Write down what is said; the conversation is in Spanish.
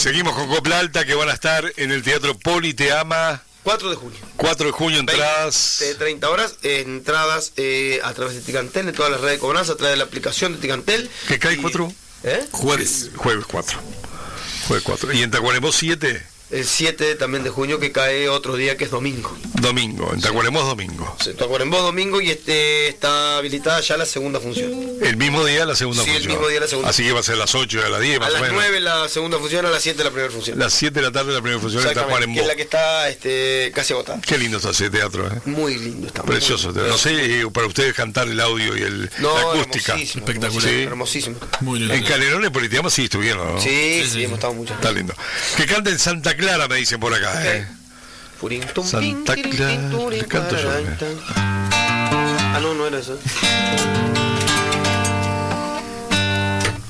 Seguimos con Copla Alta, que van a estar en el Teatro Poli Te Ama. 4 de junio. 4 de junio, entradas. 30 horas, entradas a través de Ticantel, de todas las redes de cobranza, a través de la aplicación de Ticantel. ¿Qué cae 4? Jueves 4. Jueves 4. ¿Y en Tacuarembó 7? El 7 también de junio, que cae otro día, que es domingo. Domingo, en Tacuarembó es domingo. Sí, Tacuarembó domingo y está habilitada ya la segunda función. ¿El mismo día la segunda función? Sí, el mismo día la segunda. Así que va a ser a las 8 y a las 10 más o menos. A las 9 la segunda función, a las 7 la primera función. Las 7 de la tarde la primera función en Tacuarembó. Que es la que está casi agotada. Qué lindo está ese teatro, ¿eh? Muy lindo está. Precioso. Muy no sé, para ustedes cantar el audio y la acústica. Espectacular. Sí. Hermosísimo. Muy lindo. En Calderón, en Politeama sí estuvieron, ¿no? Sí, hemos estado mucho. Está lindo. Que canten Santa Clara, me dicen por acá, ¿eh? Santa Clara. ¿Qué canto yo? Ah, no era eso.